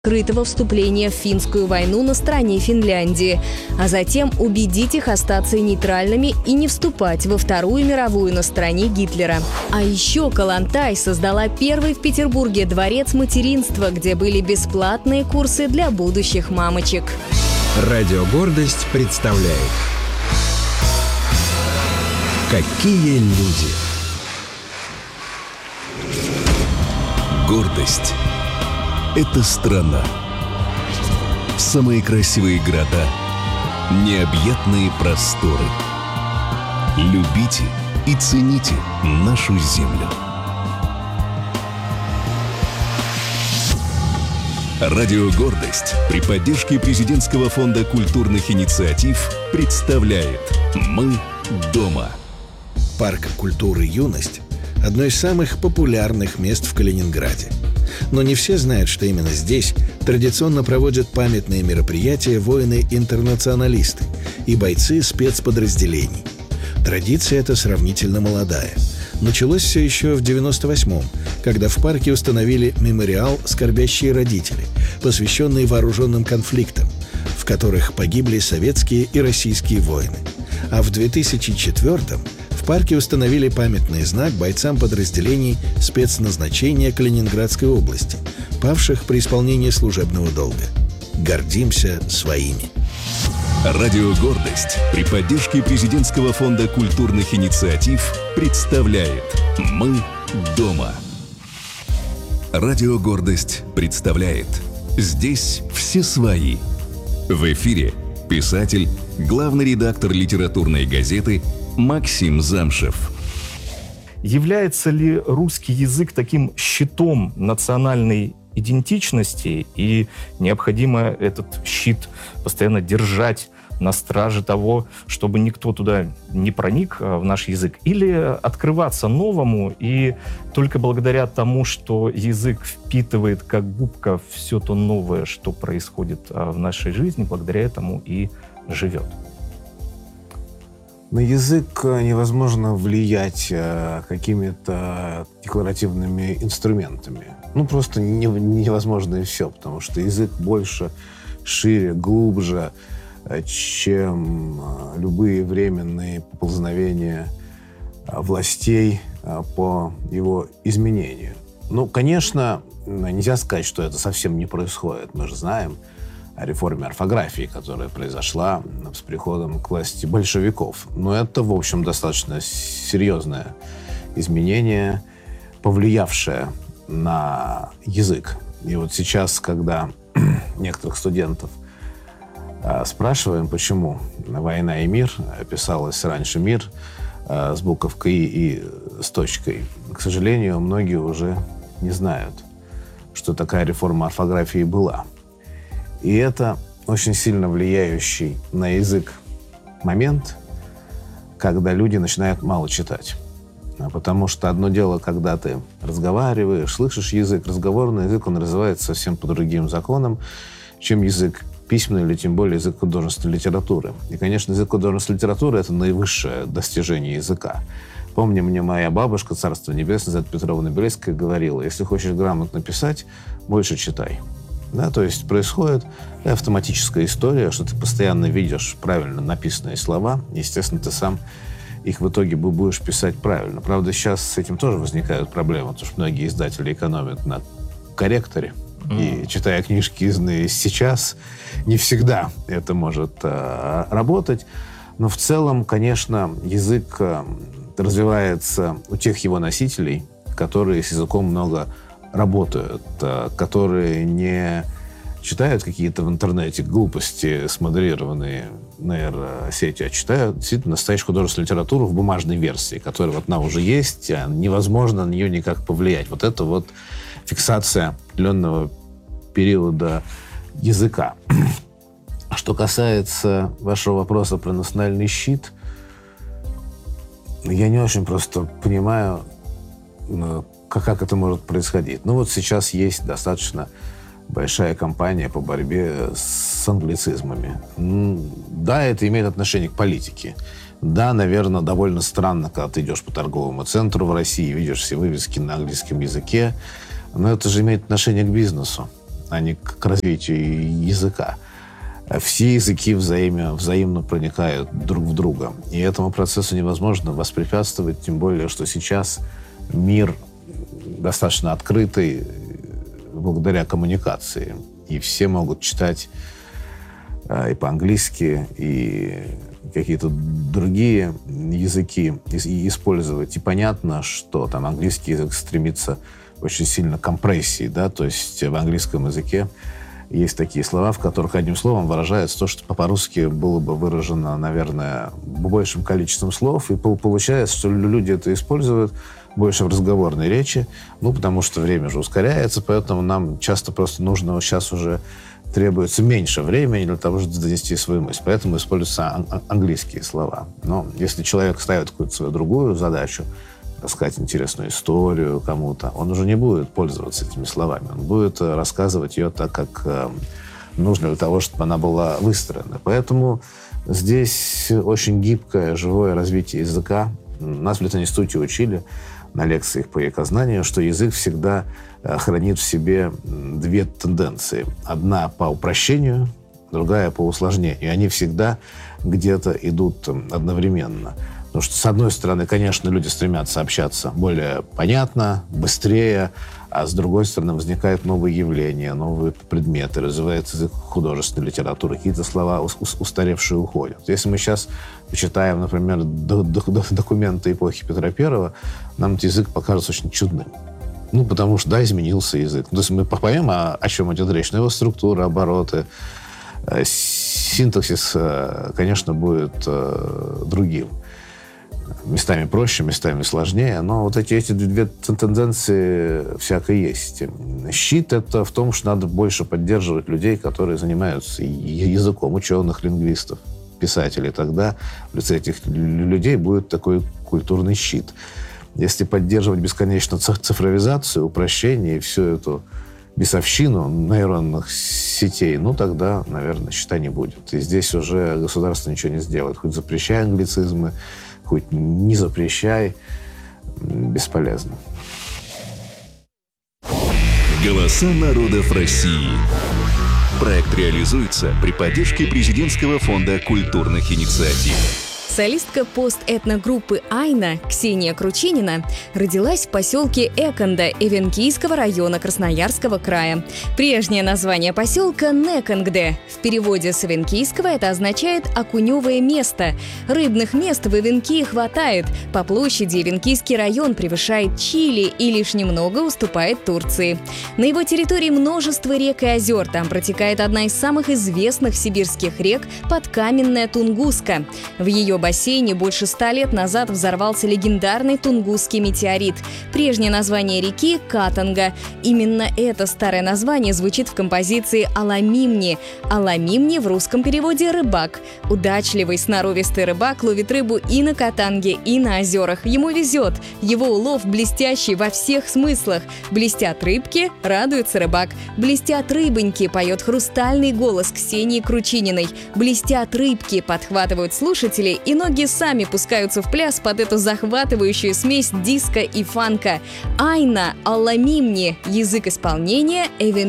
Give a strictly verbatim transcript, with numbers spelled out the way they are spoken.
открытого вступления в финскую войну на стороне Финляндии, а затем убедить их остаться нейтральными и не вступать во Вторую мировую на стороне Гитлера. А еще Коллонтай создала первый в Петербурге дворец материнства, где были бесплатные курсы для будущих мамочек. Радио «Гордость» представляет «Какие люди». Гордость — это страна. Самые красивые города, необъятные просторы. Любите и цените нашу землю. Радио «Гордость» при поддержке Президентского фонда культурных инициатив представляет «Мы дома». Парк культуры «Юность» — одно из самых популярных мест в Калининграде. Но не все знают, что именно здесь традиционно проводят памятные мероприятия воины-интернационалисты и бойцы спецподразделений. Традиция эта сравнительно молодая. Началось все еще в девяносто восьмом, когда в парке установили мемориал «Скорбящие родители», посвященный вооруженным конфликтам, в которых погибли советские и российские воины. А в две тысячи четвёртом в парке установили памятный знак бойцам подразделений спецназначения Калининградской области, павших при исполнении служебного долга. Гордимся своими. Радио «Гордость» при поддержке Президентского фонда культурных инициатив представляет «Мы дома». Радио «Гордость» представляет «Здесь все свои». В эфире писатель, главный редактор литературной газеты Максим Замшев. Является ли русский язык таким щитом национальной идентичности, и необходимо этот щит постоянно держать на страже того, чтобы никто туда не проник в наш язык, или открываться новому, и только благодаря тому, что язык впитывает как губка все то новое, что происходит в нашей жизни, благодаря этому и живет? На язык невозможно влиять э, какими-то декларативными инструментами. Ну, просто не, невозможно и все, потому что язык больше, шире, глубже, э, чем э, любые временные поползновения э, властей э, по его изменению. Ну, конечно, нельзя сказать, что это совсем не происходит. Мы же знаем о реформе орфографии, которая произошла с приходом к власти большевиков. Но это, в общем, достаточно серьезное изменение, повлиявшее на язык. И вот сейчас, когда некоторых студентов э, спрашиваем, почему «Война и мир» писалось раньше «Мир» э, с буковкой «и» и с точкой, к сожалению, многие уже не знают, что такая реформа орфографии была. И это очень сильно влияющий на язык момент, когда люди начинают мало читать. Потому что одно дело, когда ты разговариваешь, слышишь язык, разговорный язык, он развивается совсем по другим законам, чем язык письменный или тем более язык художественной литературы. И, конечно, язык художественной литературы — это наивысшее достижение языка. Помню, мне моя бабушка, царство небесное, Зоя Петровна Белецкая, говорила: если хочешь грамотно писать, больше читай. Да, то есть происходит автоматическая история, что ты постоянно видишь правильно написанные слова. Естественно, ты сам их в итоге будешь писать правильно. Правда, сейчас с этим тоже возникают проблемы, потому что многие издатели экономят на корректоре. Mm. И, читая книжки изданные сейчас, не всегда это может э, работать. Но в целом, конечно, язык э, развивается у тех его носителей, которые с языком много работают, которые не читают какие-то в интернете глупости, смоделированные нейросети, а читают действительно настоящую художественную литературу в бумажной версии, которая вот она уже есть, а невозможно на нее никак повлиять. Вот это вот фиксация определенного периода языка. Что касается вашего вопроса про национальный щит, я не очень просто понимаю, как, как это может происходить. Ну вот сейчас есть достаточно большая кампания по борьбе с англицизмами. Да, это имеет отношение к политике. Да, наверное, довольно странно, когда ты идешь по торговому центру в России, видишь все вывески на английском языке, но это же имеет отношение к бизнесу. а не к развитию языка. Все языки взаимно, взаимно проникают друг в друга. И этому процессу невозможно воспрепятствовать, тем более, что сейчас мир достаточно открытый благодаря коммуникации. И все могут читать и по-английски, и какие-то другие языки и использовать. И понятно, что там английский язык стремится очень сильно к компрессии, да, то есть в английском языке есть такие слова, в которых одним словом выражается то, что по-русски было бы выражено, наверное, большим количеством слов, и получается, что люди это используют больше в разговорной речи, ну, потому что время же ускоряется, поэтому нам часто просто нужно сейчас уже требуется меньше времени для того, чтобы донести свою мысль. Поэтому используются ан- английские слова. Но если человек ставит какую-то свою другую задачу, рассказать интересную историю кому-то, он уже не будет пользоваться этими словами. Он будет рассказывать ее так, как э, нужно для того, чтобы она была выстроена. Поэтому здесь очень гибкое, живое развитие языка. Нас в Литинституте учили на лекциях по языкознанию, что язык всегда хранит в себе две тенденции. Одна по упрощению, другая по усложнению. И они всегда где-то идут одновременно. Потому что, с одной стороны, конечно, люди стремятся общаться более понятно, быстрее, а с другой стороны, возникают новые явления, новые предметы, развивается язык художественной литературы, какие-то слова устаревшие уходят. Если мы сейчас почитаем, например, документы эпохи Петра Первого, нам этот язык покажется очень чудным. Ну, потому что, да, изменился язык. То есть мы поймем, о, о чем идет речь, но его структура, обороты, э, синтаксис, э, конечно, будет э, другим. Местами проще, местами сложнее, но вот эти, эти две тенденции всяко есть. Щит — это в том, что надо больше поддерживать людей, которые занимаются языком, ученых, лингвистов, писателей. Тогда в лице этих людей будет такой культурный щит. Если поддерживать бесконечно цифровизацию, упрощение и всю эту бесовщину нейронных сетей, ну, тогда, наверное, щита не будет. И здесь уже государство ничего не сделает. Хоть запрещай англицизмы, хоть не запрещай, бесполезно. Голоса народов России. Проект реализуется при поддержке Президентского фонда культурных инициатив. Солистка пост-этногруппы «Айна» Ксения Кручинина родилась в поселке Эконда Эвенкийского района Красноярского края. Прежнее название поселка – Неконгде. В переводе с эвенкийского это означает «окуневое место». Рыбных мест в Эвенкии хватает. По площади Эвенкийский район превышает Чили и лишь немного уступает Турции. На его территории множество рек и озер. Там протекает одна из самых известных сибирских рек – Подкаменная Тунгуска. В ее бассейне больше ста лет назад взорвался легендарный Тунгусский метеорит. Прежнее название реки – Катанга. Именно это старое название звучит в композиции «Аламимни». «Аламимни» в русском переводе «рыбак». Удачливый, сноровистый рыбак ловит рыбу и на Катанге, и на озерах. Ему везет. Его улов блестящий во всех смыслах. Блестят рыбки – радуется рыбак. Блестят рыбоньки – поет хрустальный голос Ксении Кручининой. Блестят рыбки – подхватывают слушатели, и ноги сами пускаются в пляс под эту захватывающую смесь диска и фанка. Айна, Аламимни, язык исполнения, Эвен